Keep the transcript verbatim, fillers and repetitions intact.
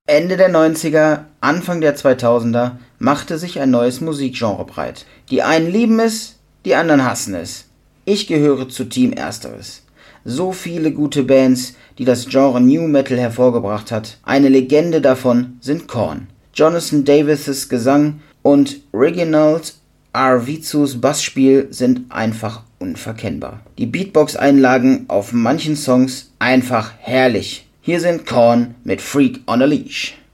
Ende der neunziger, Anfang der zweitausender machte sich ein neues Musikgenre breit. Die einen lieben es, die anderen hassen es. Ich gehöre zu Team Ersteres. So viele gute Bands, die das Genre New Metal hervorgebracht hat. Eine Legende davon sind Korn. Jonathan Davis' Gesang und Reginald Arvizos Bassspiel sind einfach unverkennbar. Die Beatbox-Einlagen auf manchen Songs einfach herrlich. Hier sind Korn mit Freak on a Leash.